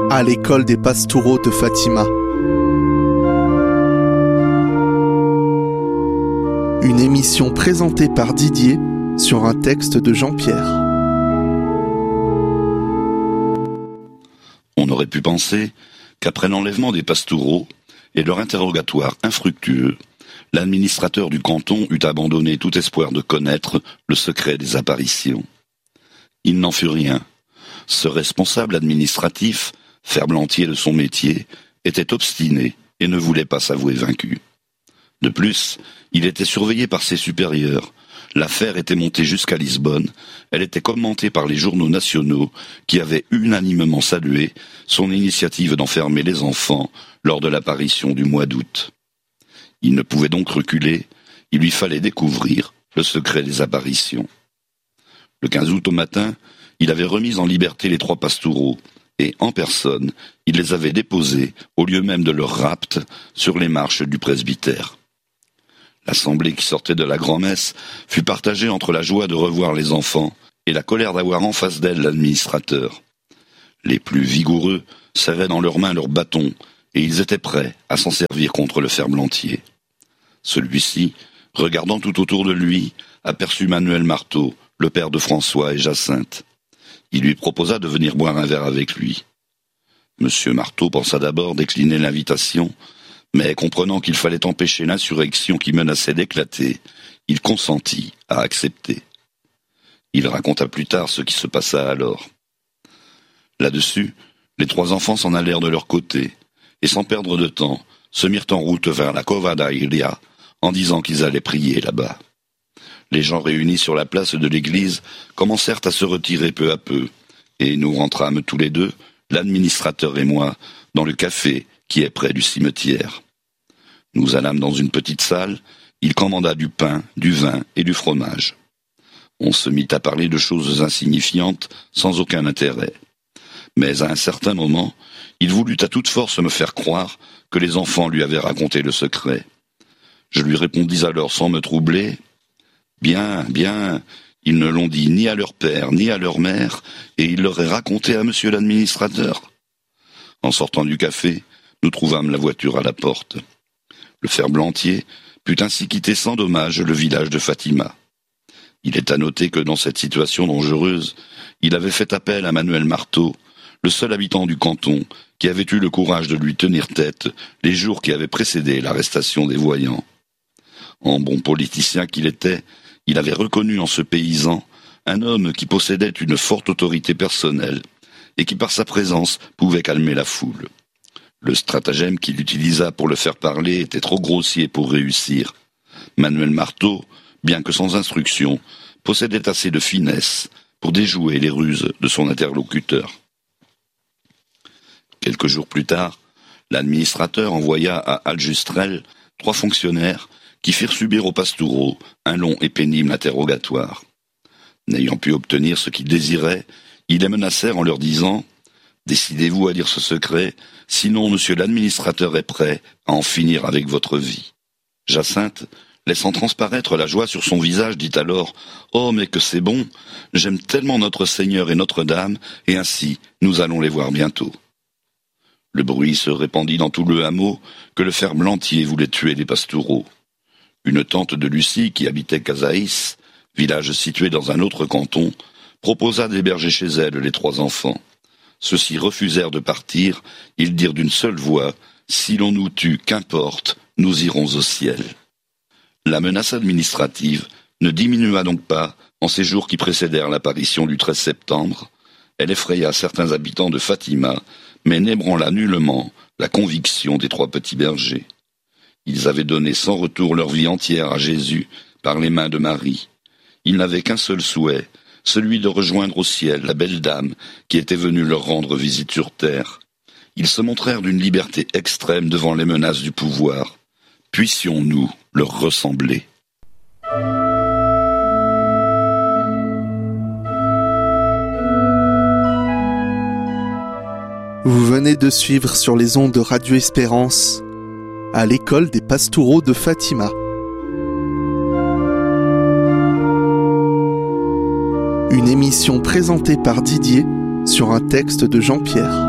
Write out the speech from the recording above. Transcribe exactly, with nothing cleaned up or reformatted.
à l'école des Pastoureaux de Fatima. Une émission présentée par Didier sur un texte de Jean-Pierre. On aurait pu penser qu'après l'enlèvement des Pastoureaux et leur interrogatoire infructueux, l'administrateur du canton eût abandonné tout espoir de connaître le secret des apparitions. Il n'en fut rien. Ce responsable administratif, ferblantier de son métier, était obstiné et ne voulait pas s'avouer vaincu. De plus, il était surveillé par ses supérieurs. L'affaire était montée jusqu'à Lisbonne. Elle était commentée par les journaux nationaux qui avaient unanimement salué son initiative d'enfermer les enfants lors de l'apparition du mois d'août. Il ne pouvait donc reculer. Il lui fallait découvrir le secret des apparitions. Le quinze août au matin, il avait remis en liberté les trois Pastoureaux et, en personne, il les avait déposés, au lieu même de leur rapt, sur les marches du presbytère. L'assemblée qui sortait de la grand-messe fut partagée entre la joie de revoir les enfants et la colère d'avoir en face d'elle l'administrateur. Les plus vigoureux serraient dans leurs mains leurs bâtons et ils étaient prêts à s'en servir contre le ferblantier. Celui-ci, regardant tout autour de lui, aperçut Manuel Marteau, le père de François et Jacinthe. Il lui proposa de venir boire un verre avec lui. Monsieur Marteau pensa d'abord décliner l'invitation, mais comprenant qu'il fallait empêcher l'insurrection qui menaçait d'éclater, il consentit à accepter. Il raconta plus tard ce qui se passa alors. Là-dessus, les trois enfants s'en allèrent de leur côté, et sans perdre de temps, se mirent en route vers la Cova da Iria, en disant qu'ils allaient prier là-bas. Les gens réunis sur la place de l'église commencèrent à se retirer peu à peu, et nous rentrâmes tous les deux, l'administrateur et moi, dans le café qui est près du cimetière. Nous allâmes dans une petite salle, il commanda du pain, du vin et du fromage. On se mit à parler de choses insignifiantes, sans aucun intérêt. Mais à un certain moment, il voulut à toute force me faire croire que les enfants lui avaient raconté le secret. Je lui répondis alors sans me troubler, « Bien, bien, ils ne l'ont dit ni à leur père ni à leur mère, et ils l'auraient raconté à monsieur l'administrateur. » En sortant du café, nous trouvâmes la voiture à la porte. Le ferblantier put ainsi quitter sans dommage le village de Fatima. Il est à noter que dans cette situation dangereuse, il avait fait appel à Manuel Marteau, le seul habitant du canton qui avait eu le courage de lui tenir tête les jours qui avaient précédé l'arrestation des voyants. En bon politicien qu'il était, il avait reconnu en ce paysan un homme qui possédait une forte autorité personnelle et qui par sa présence pouvait calmer la foule. Le stratagème qu'il utilisa pour le faire parler était trop grossier pour réussir. Manuel Marteau, bien que sans instruction, possédait assez de finesse pour déjouer les ruses de son interlocuteur. Quelques jours plus tard, l'administrateur envoya à Aljustrel trois fonctionnaires qui firent subir aux Pastoureaux un long et pénible interrogatoire. N'ayant pu obtenir ce qu'ils désiraient, ils les menacèrent en leur disant « Décidez-vous à dire ce secret, sinon monsieur l'administrateur est prêt à en finir avec votre vie. » Jacinthe, laissant transparaître la joie sur son visage, dit alors « Oh, mais que c'est bon, j'aime tellement notre Seigneur et Notre-Dame, et ainsi nous allons les voir bientôt. » Le bruit se répandit dans tout le hameau que le ferblantier voulait tuer les Pastoureaux. Une tante de Lucie, qui habitait Casaïs, village situé dans un autre canton, proposa d'héberger chez elle les trois enfants. Ceux-ci refusèrent de partir, ils dirent d'une seule voix « Si l'on nous tue, qu'importe, nous irons au ciel. » La menace administrative ne diminua donc pas en ces jours qui précédèrent l'apparition du treize septembre. Elle effraya certains habitants de Fatima, mais n'ébranla nullement la conviction des trois petits bergers. Ils avaient donné sans retour leur vie entière à Jésus par les mains de Marie. Ils n'avaient qu'un seul souhait, celui de rejoindre au ciel la belle dame qui était venue leur rendre visite sur terre. Ils se montrèrent d'une liberté extrême devant les menaces du pouvoir. Puissions-nous leur ressembler. Vous venez de suivre sur les ondes de Radio Espérance à l'école des Pastoureaux de Fatima. Une émission présentée par Didier sur un texte de Jean-Pierre.